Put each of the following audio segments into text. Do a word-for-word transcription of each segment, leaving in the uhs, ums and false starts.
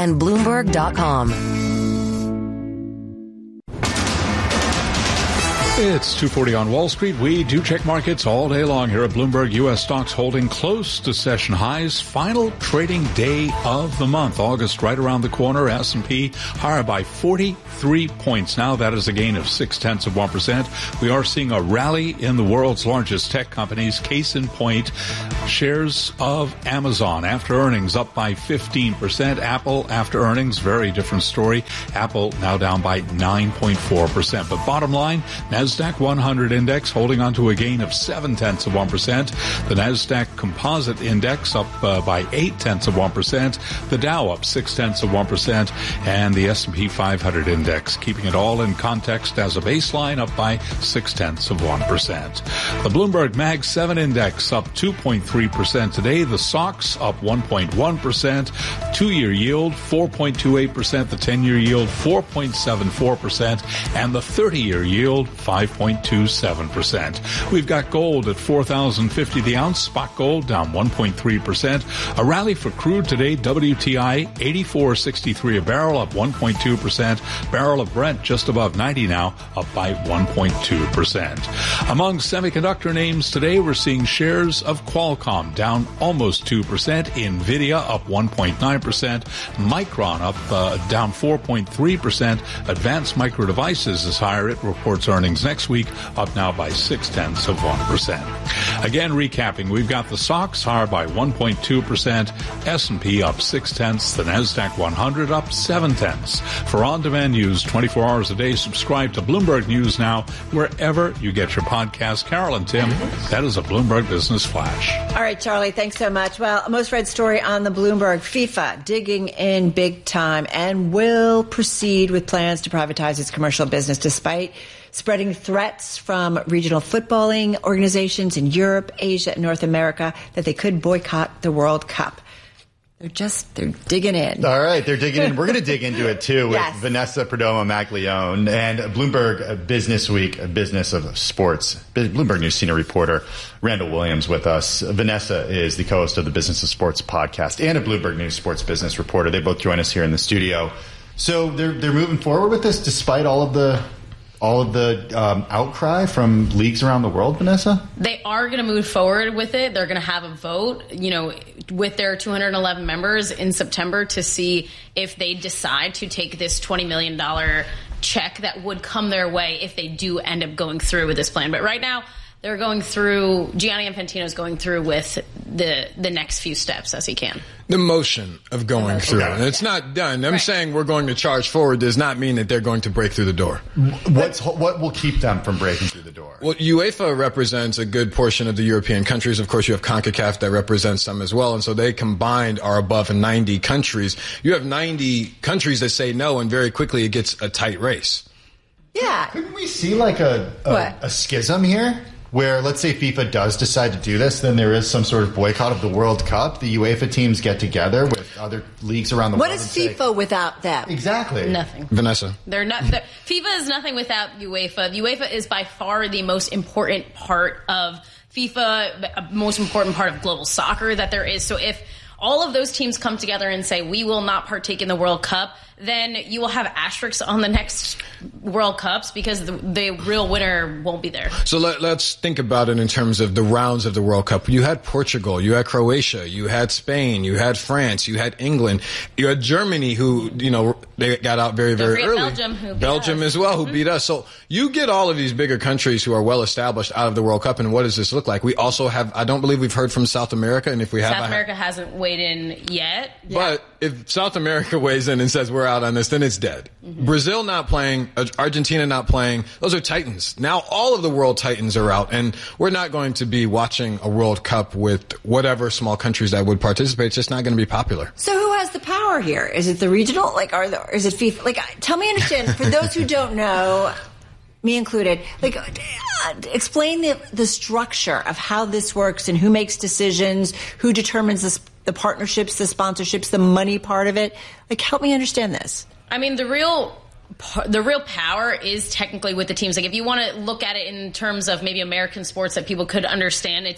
and Bloomberg dot com. It's two forty on Wall Street. We do check markets all day long here at Bloomberg. U S stocks holding close to session highs. Final trading day of the month. August right around the corner. S and P higher by forty-three points. Now that is a gain of six tenths of one percent. We are seeing a rally in the world's largest tech companies. Case in point, shares of Amazon after earnings up by fifteen percent. Apple after earnings, very different story. Apple now down by nine point four percent. But bottom line, NASDAQ one hundred index holding on to a gain of seven tenths of one percent. The NASDAQ Composite Index up uh, by eight tenths of one percent. The Dow up six tenths of one percent. And the S and P five hundred index, keeping it all in context as a baseline, up by six tenths of one percent. The Bloomberg Mag seven index up two point three percent today. The S O X up one point one percent. Two-year yield four point two eight percent. The ten-year yield four point seven four percent. And the thirty-year yield five point two seven percent. We've got gold at four thousand fifty the ounce. Spot gold down one point three percent. A rally for crude today. W T I eighty-four sixty-three a barrel, up one point two percent. Barrel of Brent just above ninety now, up by one point two percent. Among semiconductor names today, we're seeing shares of Qualcomm down almost two percent. Nvidia up one point nine percent. Micron up uh, down four point three percent. Advanced Micro Devices is higher. It reports earnings next week, up now by six tenths of one percent. Again, recapping, we've got the S O X higher by one point two percent, S and P up six tenths, the NASDAQ one hundred up seven tenths. For on-demand news twenty-four hours a day, subscribe to Bloomberg News Now wherever you get your podcast. Carol and Tim, that is a Bloomberg Business Flash. All right, Charlie, thanks so much. Well, a most read story on the Bloomberg: FIFA digging in big time and will proceed with plans to privatize its commercial business despite spreading threats from regional footballing organizations in Europe, Asia, and North America that they could boycott the World Cup. They're just, they're digging in. All right, they're digging in. We're going to dig into it, too, with yes. Vanessa Perdomo-Maglione and Bloomberg Business Week, a business of sports, Bloomberg News senior reporter Randall Williams with us. Vanessa is the co-host of the Business of Sports podcast and a Bloomberg News sports business reporter. They both join us here in the studio. So they're they're moving forward with this despite all of the all of the um, outcry from leagues around the world, Vanessa? They are going to move forward with it. They're going to have a vote, you know, with their two hundred eleven members in September to see if they decide to take this twenty million dollars check that would come their way if they do end up going through with this plan. But right now, they're going through, Gianni Infantino is going through with the the next few steps as he can. The motion of going motion. through. Okay. It's not done. Them right. saying we're going to charge forward does not mean that they're going to break through the door. What's, what will keep them from breaking through the door? Well, UEFA represents a good portion of the European countries. Of course, you have CONCACAF that represents some as well. And so they combined are above ninety countries. You have ninety countries that say no, and very quickly it gets a tight race. Yeah. Couldn't we see like a, a, a schism here? Where, let's say FIFA does decide to do this, then there is some sort of boycott of the World Cup. The UEFA teams get together with other leagues around the what world. What is FIFA say, without them? Exactly. Nothing. Vanessa. They're not. They're, FIFA is nothing without UEFA. UEFA is by far the most important part of FIFA, most important part of global soccer that there is. So if all of those teams come together and say, we will not partake in the World Cup, then you will have asterisks on the next World Cups because the, the real winner won't be there. So let, let's think about it in terms of the rounds of the World Cup. You had Portugal, you had Croatia, you had Spain, you had France, you had England, you had Germany, who, you know, they got out very, very early. Belgium, who beat Belgium us. as well, who mm-hmm. beat us. So you get all of these bigger countries who are well established out of the World Cup, and what does this look like? We also have, I don't believe we've heard from South America, and if we have, South I America have, hasn't weighed in yet. But yeah. if South America weighs in and says we're out on this, then it's dead. Mm-hmm. Brazil not playing, Argentina not playing. Those are titans. Now all of the world titans are out, and we're not going to be watching a World Cup with whatever small countries that would participate. It's just not going to be popular. So who has the power here? Is it the regional? Like, are there, is it FIFA? Like, tell me, understand, for those who don't know, me included, like, uh, explain the the structure of how this works and who makes decisions, who determines the, the partnerships, the sponsorships, the money part of it. Like, help me understand this. I mean, the real the real power is technically with the teams. Like, if you want to look at it in terms of maybe American sports that people could understand, it's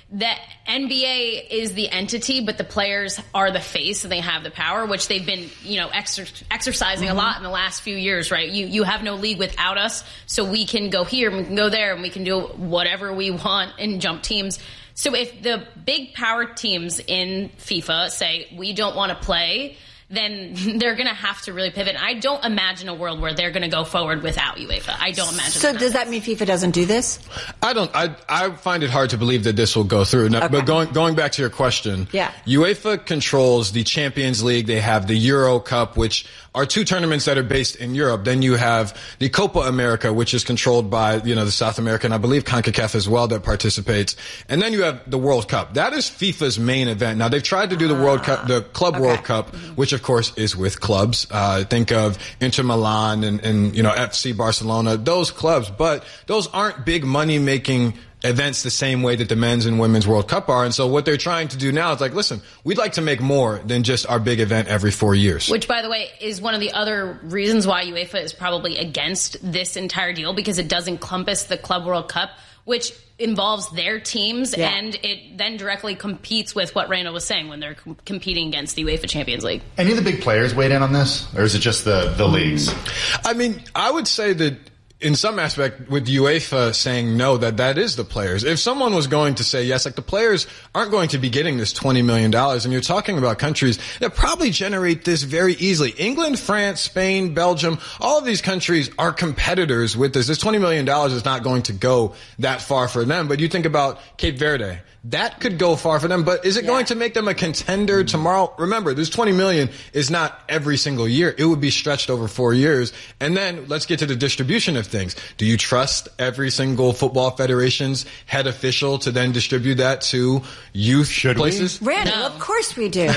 the N B A is the entity, but the players are the face and they have the power, which they've been, you know, exer- exercising mm-hmm. a lot in the last few years, right? You you have no league without us, so we can go here and we can go there and we can do whatever we want and jump teams. So if the big power teams in FIFA say we don't want to play, then they're going to have to really pivot. I don't imagine a world where they're going to go forward without UEFA. I don't imagine. So that does that mean FIFA doesn't do this? I don't. I I find it hard to believe that this will go through. Now, okay. But going going back to your question, yeah. UEFA controls the Champions League. They have the Euro Cup, which are two tournaments that are based in Europe. Then you have the Copa America, which is controlled by, you know, the South American, I believe CONCACAF as well, that participates. And then you have the World Cup. That is FIFA's main event. Now, they've tried to do the World Cup, the Club okay. World Cup, which of course is with clubs. Uh, think of Inter Milan and, and, you know, F C Barcelona, those clubs. But those aren't big money making events the same way that the men's and women's World Cup are. And so what they're trying to do now is like, listen, we'd like to make more than just our big event every four years. Which, by the way, is one of the other reasons why UEFA is probably against this entire deal, because it does encompass the Club World Cup, which involves their teams, yeah. and it then directly competes with what Randall was saying when they're com- competing against the UEFA Champions League. Any of the big players weighed in on this, or is it just the, the leagues? I mean, I would say that in some aspect, with UEFA saying no, that that is the players. If someone was going to say yes, like the players aren't going to be getting this twenty million dollars, and you're talking about countries that probably generate this very easily. England, France, Spain, Belgium, all of these countries are competitors with this. This twenty million dollars is not going to go that far for them. But you think about Cape Verde. That could go far for them, but is it yeah. going to make them a contender tomorrow? Remember, this twenty million dollars is not every single year. It would be stretched over four years. And then let's get to the distribution of things. Do you trust every single football federation's head official to then distribute that to youth Should places? We? Randall, no. Of course we do.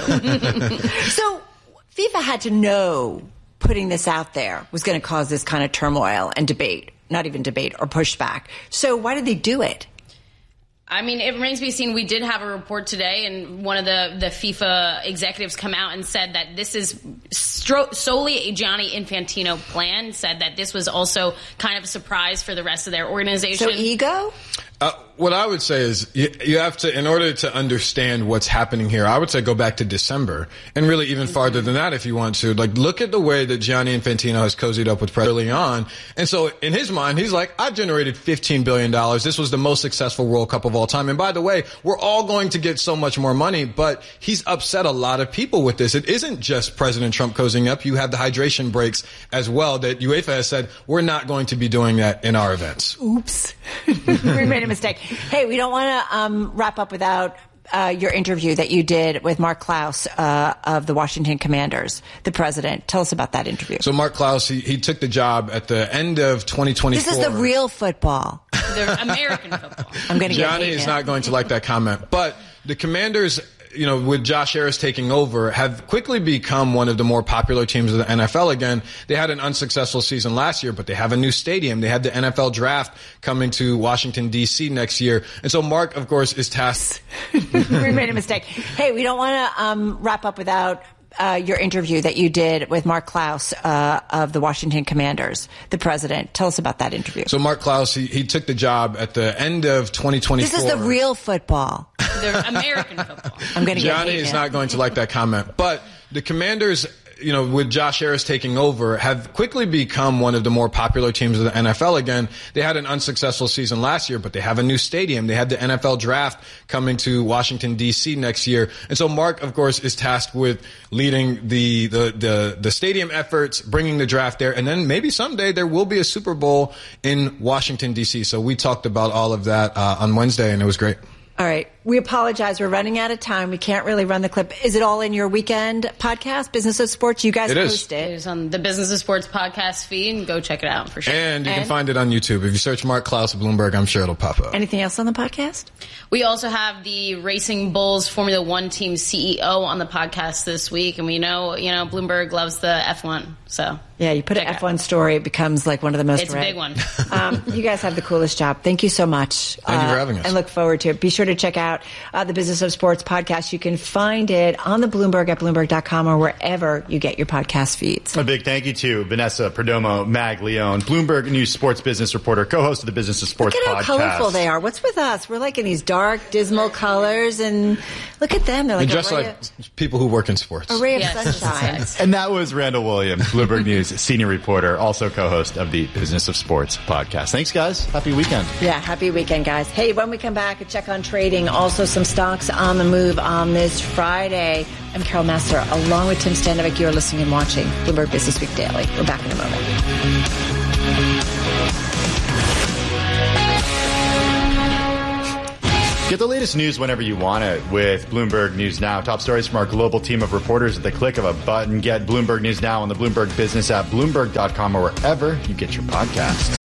So FIFA had to know putting this out there was going to cause this kind of turmoil and debate, not even debate or pushback. So why did they do it? I mean, it remains to be seen. We did have a report today, and one of the, the FIFA executives come out and said that this is stro- solely a Gianni Infantino plan, said that this was also kind of a surprise for the rest of their organization. So ego? Uh, what I would say is you, you have to, in order to understand what's happening here, I would say go back to December and really even mm-hmm. farther than that if you want to. Like, look at the way that Gianni Infantino has cozied up with President early on. And so in his mind, he's like, I've generated fifteen billion dollars. This was the most successful World Cup of all time. And by the way, we're all going to get so much more money, but he's upset a lot of people with this. It isn't just President Trump cozying up. You have the hydration breaks as well that UEFA has said, we're not going to be doing that in our events. Oops. We made a mistake. Hey, we don't want to um, wrap up without uh, your interview that you did with Mark Klaus uh, of the Washington Commanders, the president. Tell us about that interview. So Mark Klaus, he, he took the job at the end of twenty twenty-four. This is the real football. The American football. I'm going to get Johnny is not going to like that comment. But the Commanders, you know, with Josh Harris taking over, have quickly become one of the more popular teams of the N F L again. They had an unsuccessful season last year, but they have a new stadium. They had the N F L draft coming to Washington, D C next year. And so Mark, of course, is tasked. We made a mistake. Hey, we don't want to um, wrap up without uh, your interview that you did with Mark Klaus uh, of the Washington Commanders, the president. Tell us about that interview. So Mark Klaus, he, he took the job at the end of twenty twenty-four. This is the real football. The American football. I'm going to get Johnny is not going to like that comment. But the Commanders, you know, with Josh Harris taking over, have quickly become one of the more popular teams of the N F L again. They had an unsuccessful season last year, but they have a new stadium. They had the N F L draft coming to Washington, D C next year. And so Mark, of course, is tasked with leading the, the, the, the stadium efforts, bringing the draft there. And then maybe someday there will be a Super Bowl in Washington, D C. So we talked about all of that uh, on Wednesday, and it was great. All right. We apologize. We're running out of time. We can't really run the clip. Is it all in your weekend podcast, Business of Sports? You guys it post is. it. It is on the Business of Sports podcast feed, and go check it out for sure. And you and can find it on YouTube. If you search Mark Klaus Bloomberg, I'm sure it'll pop up. Anything else on the podcast? We also have the Racing Bulls Formula One team C E O on the podcast this week, and we know, you know, Bloomberg loves the F one, so. Yeah, you put an F one story, it becomes like one of the most It's read. a big one. um, you guys have the coolest job. Thank you so much. Thank uh, you for having us. And look forward to it. Be sure to check out out uh, the Business of Sports podcast, you can find it on the Bloomberg at Bloomberg dot com or wherever you get your podcast feeds. A big thank you to Vanessa Perdomo Maglione, Bloomberg News sports business reporter, co-host of the Business of Sports podcast. Look at how podcast. colorful they are. What's with us? We're like in these dark, dismal colors, and look at them. They're like and just like of, people who work in sports. A ray of yes, sunshine. And that was Randall Williams, Bloomberg News senior reporter, also co-host of the Business of Sports podcast. Thanks, guys. Happy weekend. Yeah, happy weekend, guys. Hey, when we come back, a check on trading. Also, some stocks on the move on this Friday. I'm Carol Massar, along with Tim Stanovic. You're listening and watching Bloomberg Business Week Daily. We're back in a moment. Get the latest news whenever you want it with Bloomberg News Now. Top stories from our global team of reporters at the click of a button. Get Bloomberg News Now on the Bloomberg Business app, Bloomberg dot com, or wherever you get your podcasts.